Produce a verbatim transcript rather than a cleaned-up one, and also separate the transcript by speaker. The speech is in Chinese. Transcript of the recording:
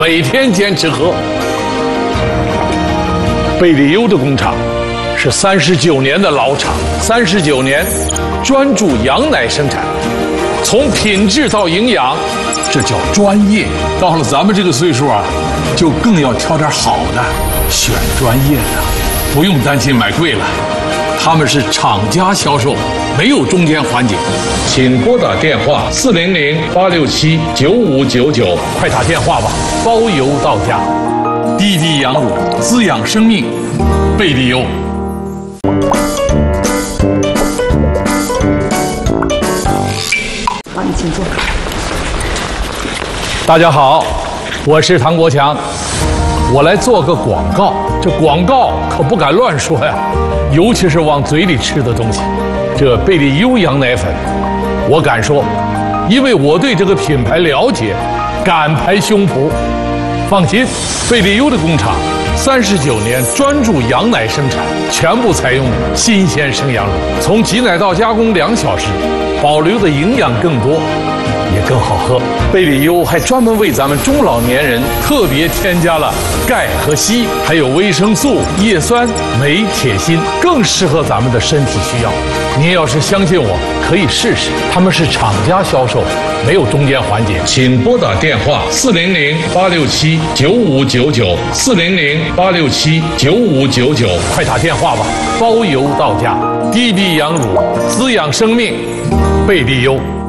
Speaker 1: 每天坚持喝。贝利优的工厂是三十九年的老厂，三十九年专注羊奶生产，从品质到营养，这叫专业。到了咱们这个岁数啊，就更要挑点好的，选专业的，不用担心买贵了。他们是厂家销售，没有中间环节。请拨打电话四零零八六七九五九九，快打电话吧，包邮到家。滴滴羊乳滋养生命，贝利优。
Speaker 2: 好，你请坐。
Speaker 1: 大家好，我是唐国强，我来做个广告。这广告可不敢乱说呀，尤其是往嘴里吃的东西。这贝利优羊奶粉，我敢说，因为我对这个品牌了解，敢拍胸脯。放心，贝利优的工厂三十九年专注羊奶生产，全部采用新鲜生羊乳，从挤奶到加工两小时，保留的营养更多，也更好喝。贝利优还专门为咱们中老年人特别添加了钙和硒，还有维生素、叶酸、镁、铁、锌，更适合咱们的身体需要。您要是相信我，可以试试。他们是厂家销售，没有中间环节。请拨打电话四零零八六七九五九九，四零零八六七九五九九，快打电话吧，包邮到家。滴滴羊乳滋养生命，贝利优。